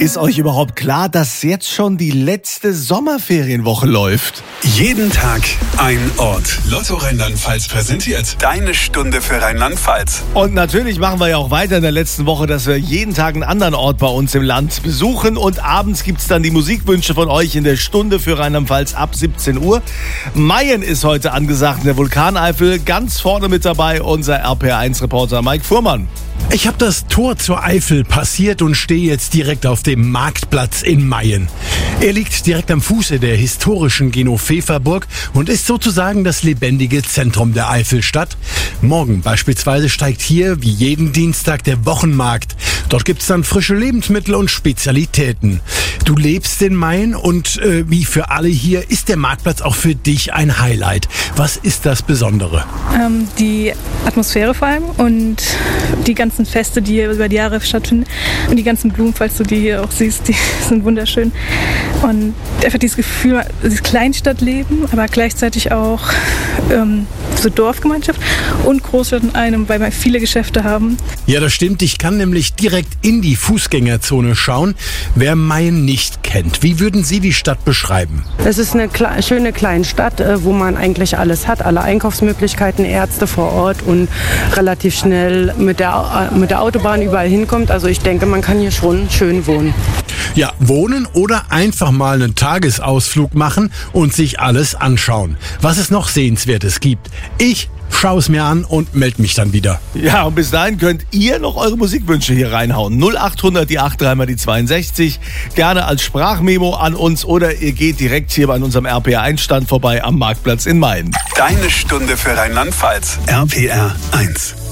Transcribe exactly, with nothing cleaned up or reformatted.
Ist euch überhaupt klar, dass jetzt schon die letzte Sommerferienwoche läuft? Jeden Tag ein Ort. Lotto Rheinland-Pfalz präsentiert Deine Stunde für Rheinland-Pfalz. Und natürlich machen wir ja auch weiter in der letzten Woche, dass wir jeden Tag einen anderen Ort bei uns im Land besuchen. Und abends gibt es dann die Musikwünsche von euch in der Stunde für Rheinland-Pfalz ab siebzehn Uhr. Mayen ist heute angesagt in der Vulkaneifel. Ganz vorne mit dabei unser R P R eins Reporter Mike Fuhrmann. Ich habe das Tor zur Eifel passiert und stehe jetzt direkt auf dem Marktplatz in Mayen. Er liegt direkt am Fuße der historischen Genoveferburg und ist sozusagen das lebendige Zentrum der Eifelstadt. Morgen beispielsweise steigt hier wie jeden Dienstag der Wochenmarkt. Dort gibt's dann frische Lebensmittel und Spezialitäten. Du lebst in Mayen und äh, wie für alle hier ist der Marktplatz auch für dich ein Highlight. Was ist das Besondere? Ähm, die Atmosphäre vor allem und die ganzen Feste, die hier über die Jahre stattfinden und die ganzen Blumen, falls du die hier auch siehst, die sind wunderschön. Und einfach dieses Gefühl, dieses Kleinstadtleben, aber gleichzeitig auch ähm, so Dorfgemeinschaft und Großstadt in einem, weil wir viele Geschäfte haben. Ja, das stimmt. Ich kann nämlich direkt in die Fußgängerzone schauen. Wer Mayen nicht kennt, wie würden Sie die Stadt beschreiben? Es ist eine kle- schöne kleine Stadt, äh, wo man eigentlich alles hat, alle Einkaufsmöglichkeiten, Ärzte vor Ort und relativ schnell mit der, äh, mit der Autobahn überall hinkommt. Also ich denke, man kann hier schon schön wohnen. Ja, wohnen oder einfach mal einen Tagesausflug machen und sich alles anschauen. Was es noch Sehenswertes gibt. Ich schaue es mir an und melde mich dann wieder. Ja, und bis dahin könnt ihr noch eure Musikwünsche hier reinhauen. null acht hundert, die acht drei mal die zweiundsechzig. Gerne als Sprachmemo an uns oder ihr geht direkt hier bei unserem R P R eins Stand vorbei am Marktplatz in Mayen. Deine Stunde für Rheinland-Pfalz. R P R eins.